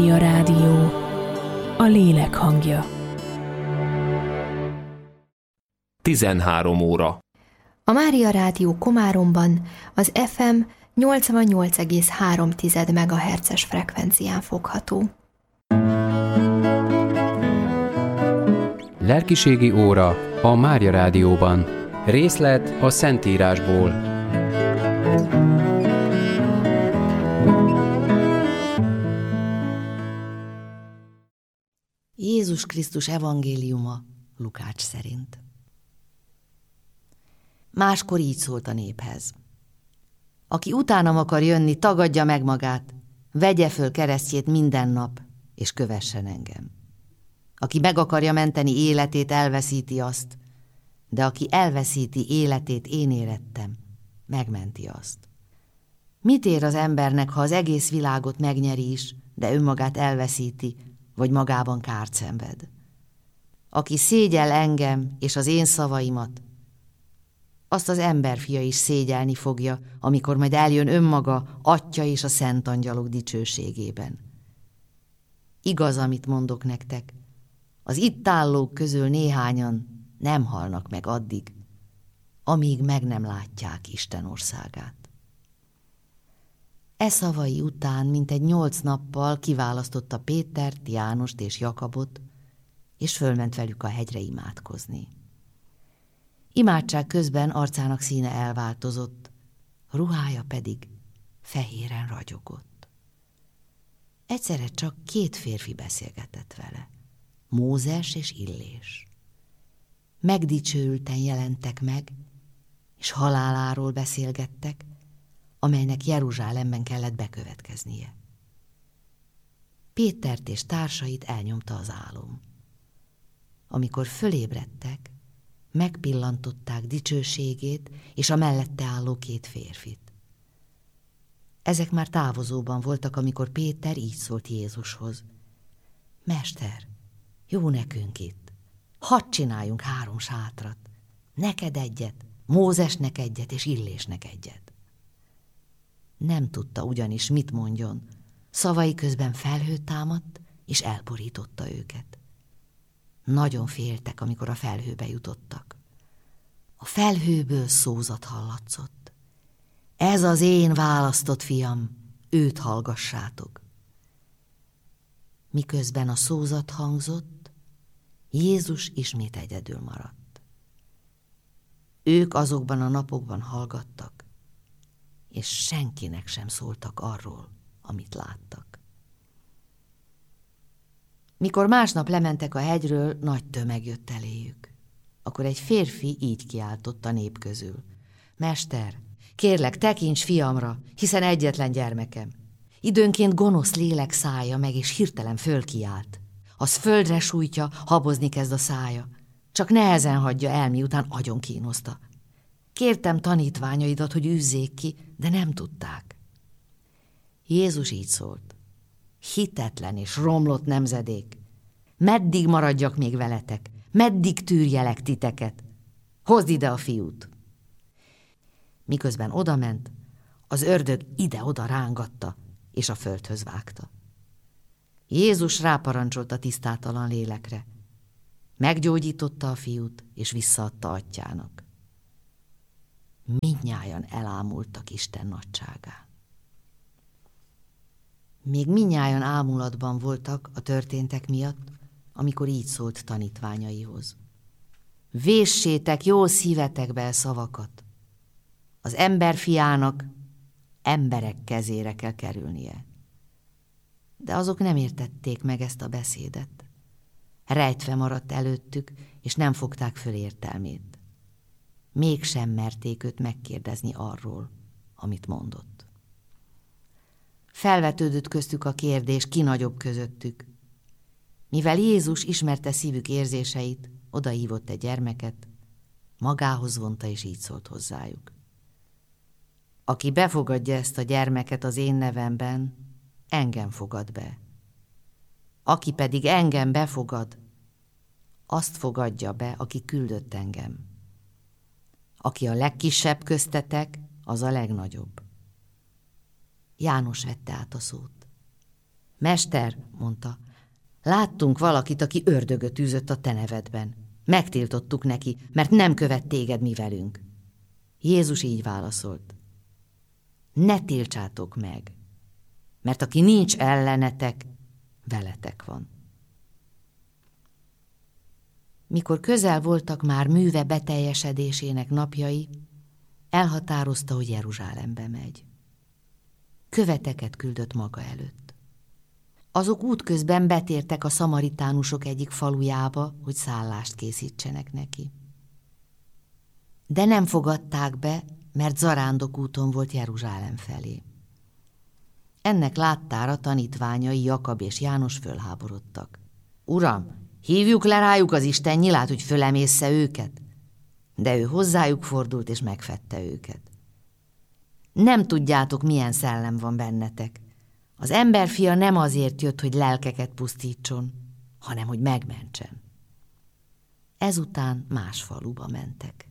Mária Rádió, a lélek hangja. 13 óra. A Mária Rádió Komáromban az FM 88,3 MHz-es frekvencián fogható. Lelkiségi óra a Mária Rádióban. Részlet a Szentírásból. Jézus Krisztus evangéliuma Lukács szerint. Máskor így szólt a néphez. Aki utánam akar jönni, tagadja meg magát, vegye föl keresztjét minden nap, és kövessen engem. Aki meg akarja menteni életét, elveszíti azt, de aki elveszíti életét, én érettem, megmenti azt. Mit ér az embernek, ha az egész világot megnyeri is, de önmagát elveszíti, vagy magában kárt szenved? Aki szégyel engem és az én szavaimat, azt az emberfia is szégyelni fogja, amikor majd eljön önmaga, Atya és a szent angyalok dicsőségében. Igaz, amit mondok nektek, az itt állók közül néhányan nem halnak meg addig, amíg meg nem látják Isten országát. E szavai után mintegy 8 nappal kiválasztotta Pétert, Jánost és Jakabot, és fölment velük a hegyre imádkozni. Imádság közben arcának színe elváltozott, ruhája pedig fehéren ragyogott. Egyszerre csak 2 férfi beszélgetett vele, Mózes és Illés. Megdicsőülten jelentek meg, és haláláról beszélgettek, amelynek Jeruzsálemben kellett bekövetkeznie. Pétert és társait elnyomta az álom. Amikor fölébredtek, megpillantották dicsőségét és a mellette álló 2 férfit. Ezek már távozóban voltak, amikor Péter így szólt Jézushoz. Mester, jó nekünk itt. Hadd csináljunk 3 sátrat. Neked egyet, Mózesnek egyet és Illésnek egyet. Nem tudta ugyanis, mit mondjon. Szavai közben felhő támadt, és elborította őket. Nagyon féltek, amikor a felhőbe jutottak. A felhőből szózat hallatszott. Ez az én választott fiam, őt hallgassátok. Miközben a szózat hangzott, Jézus ismét egyedül maradt. Ők azokban a napokban hallgattak, és senkinek sem szóltak arról, amit láttak. Mikor másnap lementek a hegyről, nagy tömeg jött eléjük. Akkor egy férfi így kiáltott a nép közül. Mester, kérlek, tekints fiamra, hiszen egyetlen gyermekem. Időnként gonosz lélek szállja meg, és hirtelen fölkiált. Az földre sújtja, habozni kezd a szája. Csak nehezen hagyja el, miután agyon kínozta. Kértem tanítványaidat, hogy űzzék ki, de nem tudták. Jézus így szólt. Hitetlen és romlott nemzedék. Meddig maradjak még veletek? Meddig tűrjelek titeket? Hozd ide a fiút! Miközben odament, az ördög ide-oda rángatta, és a földhöz vágta. Jézus ráparancsolt a tisztátalan lélekre. Meggyógyította a fiút, és visszaadta atyjának. Mindnyájan elámultak Isten nagyságán. Még mindnyájan ámulatban voltak a történtek miatt, amikor így szólt tanítványaihoz. Véssétek jól szívetekbe a szavakat. Az emberfiának emberek kezére kell kerülnie. De azok nem értették meg ezt a beszédet. Rejtve maradt előttük, és nem fogták föl értelmét. Mégsem merték őt megkérdezni arról, amit mondott. Felvetődött köztük a kérdés, ki nagyobb közöttük. Mivel Jézus ismerte szívük érzéseit, odahívott egy gyermeket, magához vonta, és így szólt hozzájuk. Aki befogadja ezt a gyermeket az én nevemben, engem fogad be. Aki pedig engem befogad, azt fogadja be, aki küldött engem. Aki a legkisebb köztetek, az a legnagyobb. János vette át a szót. Mester, mondta, láttunk valakit, aki ördögöt űzött a te nevedben. Megtiltottuk neki, mert nem követ téged mi velünk. Jézus így válaszolt. Ne tiltsátok meg, mert aki nincs ellenetek, veletek van. Mikor közel voltak már műve beteljesedésének napjai, elhatározta, hogy Jeruzsálembe megy. Követeket küldött maga előtt. Azok útközben betértek a szamaritánusok egyik falujába, hogy szállást készítsenek neki. De nem fogadták be, mert zarándokúton volt Jeruzsálem felé. Ennek láttára tanítványai Jakab és János fölháborodtak. Uram, hívjuk le rájuk az Isten nyilát, hogy fölemészze őket? De ő hozzájuk fordult és megfedte őket. Nem tudjátok, milyen szellem van bennetek. Az emberfia nem azért jött, hogy lelkeket pusztítson, hanem hogy megmentsen. Ezután más faluba mentek.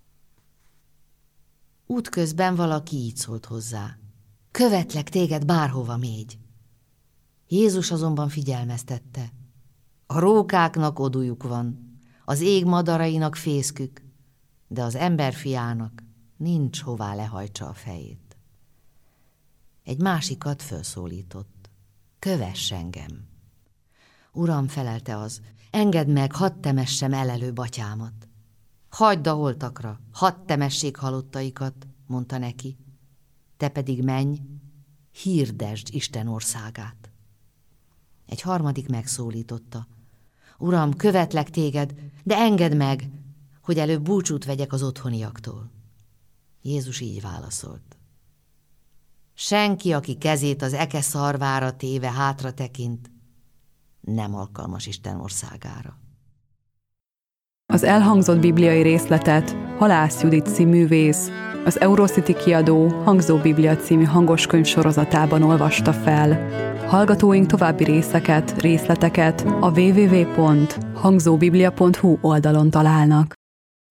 Útközben valaki így szólt hozzá. Követlek téged bárhova mégy. Jézus azonban figyelmeztette. A rókáknak odujuk van, az ég madarainak fészkük, de az emberfiának nincs hová lehajtsa a fejét. Egy másikat felszólított. Kövess engem. Uram, felelte az, engedd meg, hadd temessem elelő batyámat. Hagyd a holtakra, hadd temessék halottaikat, mondta neki. Te pedig menj, hirdesd Isten országát. Egy harmadik megszólította. Uram, követlek téged, de engedd meg, hogy előbb búcsút vegyek az otthoniaktól. Jézus így válaszolt. Senki, aki kezét az eke szarvára téve hátra tekint, nem alkalmas Isten országára. Az elhangzott bibliai részletet Halász Judit cíművész, az Eurocity kiadó Hangzó Biblia című hangoskönyv sorozatában olvasta fel. Hallgatóink további részleteket a www.hangzóbiblia.hu oldalon találnak.